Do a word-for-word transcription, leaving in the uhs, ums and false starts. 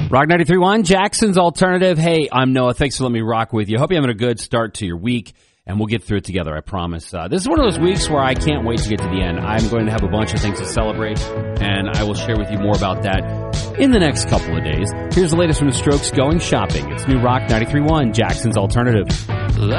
Rock ninety-three point one, Jackson's Alternative. Hey, I'm Noah. Thanks for letting me rock with you. Hope you're having a good start to your week, and we'll get through it together, I promise. Uh, this is one of those weeks where I can't wait to get to the end. I'm going to have a bunch of things to celebrate, and I will share with you more about that in the next couple of days. Here's the latest from the Strokes going shopping. It's new Rock ninety-three point one, Jackson's Alternative.